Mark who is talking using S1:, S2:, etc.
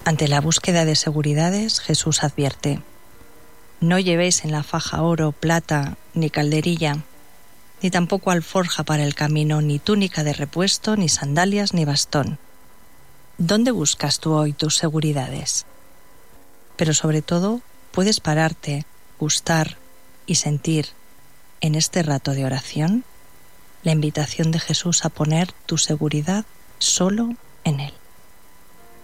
S1: Ante la búsqueda de seguridades, Jesús advierte: no llevéis en la faja oro, plata, ni calderilla, ni tampoco alforja para el camino, ni túnica de repuesto, ni sandalias, ni bastón. ¿Dónde buscas tú hoy tus seguridades? Pero sobre todo, puedes pararte, gustar y sentir en este rato de oración la invitación de Jesús a poner tu seguridad solo en Él.